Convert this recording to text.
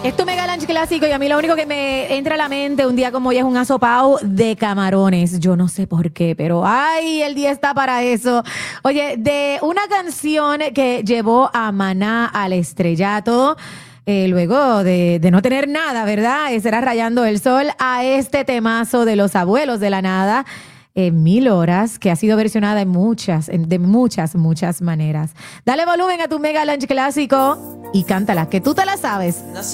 Es tu mega lunch clásico y a mí lo único que me entra a la mente un día como hoy es un asopao de camarones. Yo no sé por qué, pero ay, el día está para eso. Oye, de una canción que llevó a Maná al estrellato, luego de no tener nada, ¿verdad? Será Rayando el Sol, a este temazo de Los Abuelos de la Nada. 1000 horas, que ha sido versionada de muchas maneras. Dale volumen a tu mega lunch clásico y cántala, que tú te la sabes.